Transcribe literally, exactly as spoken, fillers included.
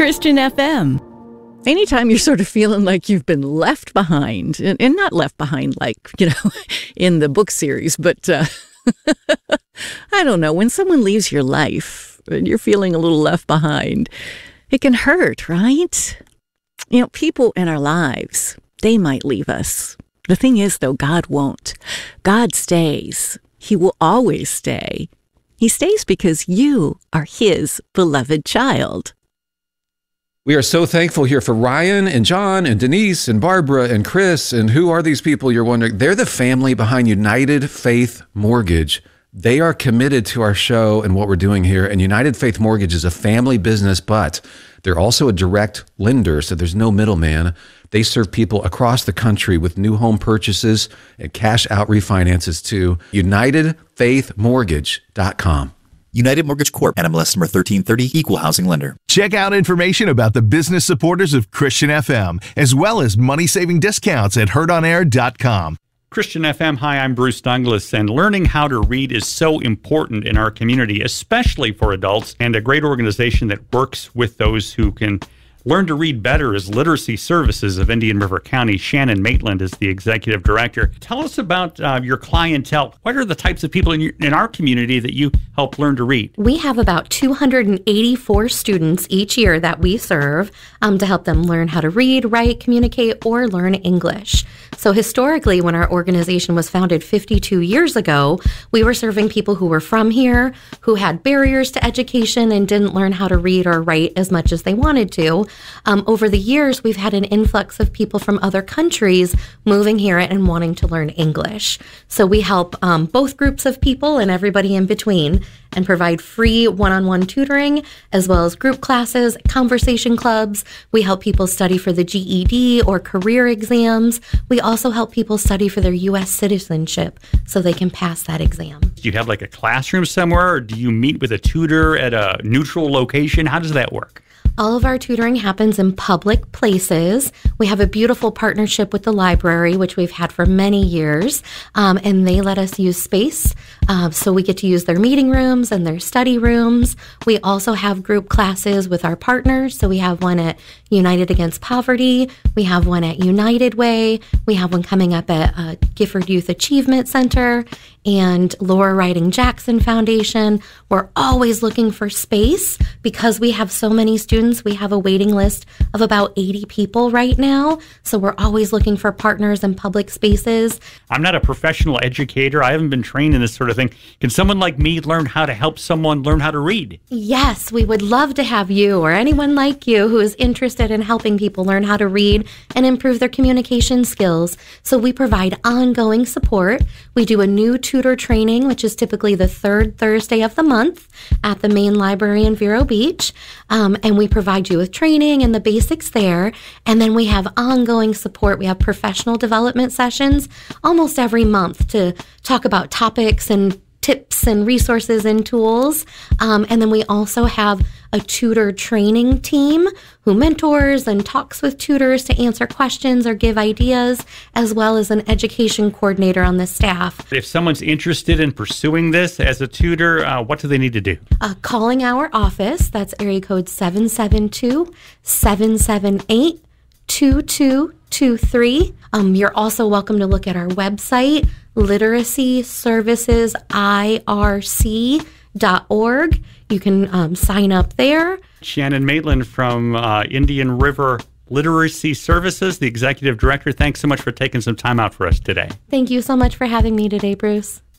Christian F M. Anytime you're sort of feeling like you've been left behind, and, and not left behind like, you know, in the book series, but uh, I don't know, when someone leaves your life and you're feeling a little left behind, it can hurt, right? You know, people in our lives, they might leave us. The thing is, though, God won't. God stays. He will always stay. He stays because you are His beloved child. We are so thankful here for Ryan and John and Denise and Barbara and Chris. And who are these people, you're wondering? They're the family behind United Faith Mortgage. They are committed to our show and what we're doing here. And United Faith Mortgage is a family business, but they're also a direct lender, so there's no middleman. They serve people across the country with new home purchases and cash out refinances too. united faith mortgage dot com. United Mortgage Corp. N M L S number thirteen thirty, Equal Housing Lender. Check out information about the business supporters of Christian F M, as well as money-saving discounts at heard on air dot com. Christian F M, hi, I'm Bruce Douglas, and learning how to read is so important in our community, especially for adults, and a great organization that works with those who can learn to read better is Literacy Services of Indian River County. Shannon Maitland is the executive director. Tell us about uh, your clientele. What are the types of people in, your, in our community that you help learn to read? We have about two hundred eighty-four students each year that we serve um, to help them learn how to read, write, communicate, or learn English. So historically, when our organization was founded fifty-two years ago, we were serving people who were from here, who had barriers to education and didn't learn how to read or write as much as they wanted to. Um, over the years, we've had an influx of people from other countries moving here and wanting to learn English. So we help um, both groups of people and everybody in between, and provide free one-on-one tutoring, as well as group classes, conversation clubs. We help people study for the G E D or career exams. We also help people study for their U S citizenship so they can pass that exam. Do you have like a classroom somewhere, or do you meet with a tutor at a neutral location? How does that work? All of our tutoring happens in public places. We have a beautiful partnership with the library, which we've had for many years, um, and they let us use space. Uh, so we get to use their meeting rooms and their study rooms. We also have group classes with our partners. So we have one at United Against Poverty. We have one at United Way. We have one coming up at uh, Gifford Youth Achievement Center and Laura Riding Jackson Foundation. We're always looking for space because we have so many students. We have a waiting list of about eighty people right now. So we're always looking for partners in public spaces. I'm not a professional educator. I haven't been trained in this sort of thing. Can someone like me learn how to help someone learn how to read? Yes, we would love to have you or anyone like you who is interested in helping people learn how to read and improve their communication skills. So we provide ongoing support. We do a new tutor training, which is typically the third Thursday of the month at the main library in Vero Beach. Um, and we provide you with training and the basics there. And then we have ongoing support. We have professional development sessions almost every month to talk about topics and tips and resources and tools. Um, and then we also have a tutor training team who mentors and talks with tutors to answer questions or give ideas, as well as an education coordinator on the staff. If someone's interested in pursuing this as a tutor, uh, what do they need to do? Uh, calling our office, that's area code seven seven two, seven seven eight, two two two three. Um, you're also welcome to look at our website, literacy services I R C dot org. You can um, sign up there. Shannon Maitland from uh, Indian River Literacy Services, the executive director. Thanks so much for taking some time out for us today. Thank you so much for having me today, Bruce.